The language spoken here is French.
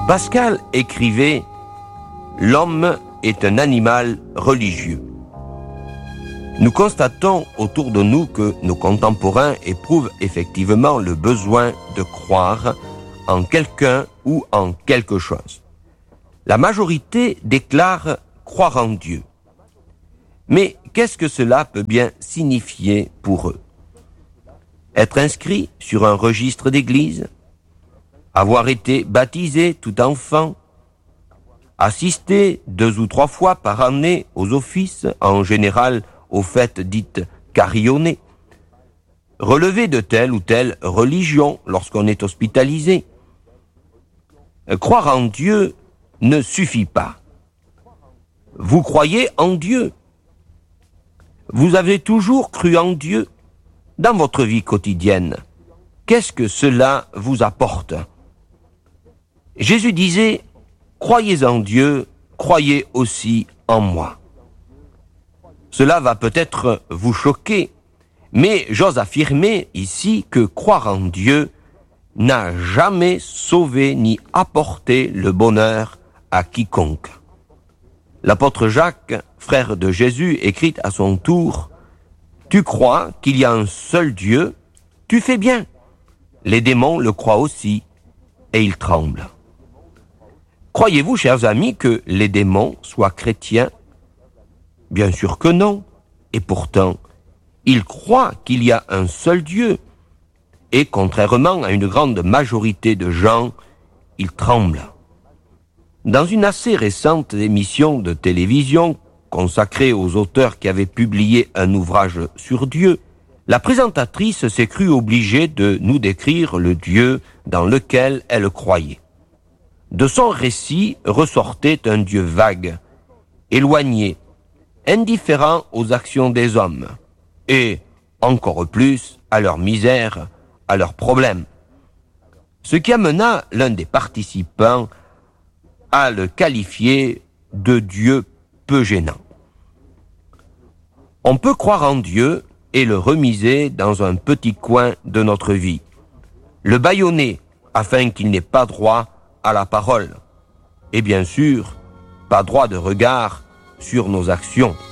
Pascal écrivait « L'homme est un animal religieux ». Nous constatons autour de nous que nos contemporains éprouvent effectivement le besoin de croire en quelqu'un ou en quelque chose. La majorité déclare croire en Dieu. Mais qu'est-ce que cela peut bien signifier pour eux? Être inscrit sur un registre d'église, avoir été baptisé tout enfant, assister 2 ou 3 fois par année aux offices, en général aux fêtes dites carillonnées, relever de telle ou telle religion lorsqu'on est hospitalisé. Croire en Dieu ne suffit pas. Vous croyez en Dieu. Vous avez toujours cru en Dieu dans votre vie quotidienne. Qu'est-ce que cela vous apporte? Jésus disait « Croyez en Dieu, croyez aussi en moi ». Cela va peut-être vous choquer, mais j'ose affirmer ici que croire en Dieu n'a jamais sauvé ni apporté le bonheur à quiconque. L'apôtre Jacques, frère de Jésus, écrit à son tour « Tu crois qu'il y a un seul Dieu, tu fais bien. Les démons le croient aussi, et ils tremblent. » Croyez-vous, chers amis, que les démons soient chrétiens? Bien sûr que non. Et pourtant, ils croient qu'il y a un seul Dieu. Et contrairement à une grande majorité de gens, ils tremblent. Dans une assez récente émission de télévision consacrée aux auteurs qui avaient publié un ouvrage sur Dieu, la présentatrice s'est crue obligée de nous décrire le Dieu dans lequel elle croyait. De son récit ressortait un Dieu vague, éloigné, indifférent aux actions des hommes, et, encore plus, à leur misère, à leurs problèmes. Ce qui amena l'un des participants à le qualifier de Dieu peu gênant. On peut croire en Dieu et le remiser dans un petit coin de notre vie, le bâillonner afin qu'il n'ait pas droit à la parole, et bien sûr, pas droit de regard sur nos actions.